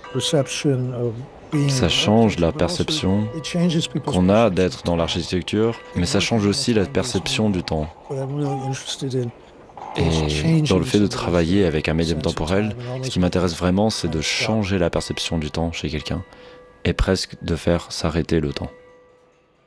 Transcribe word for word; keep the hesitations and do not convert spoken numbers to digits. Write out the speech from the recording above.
Ça change la perception qu'on a d'être dans l'architecture, mais ça change aussi la perception du temps. Et dans le fait de travailler avec un médium temporel, ce qui m'intéresse vraiment, c'est de changer la perception du temps chez quelqu'un, et presque de faire s'arrêter le temps.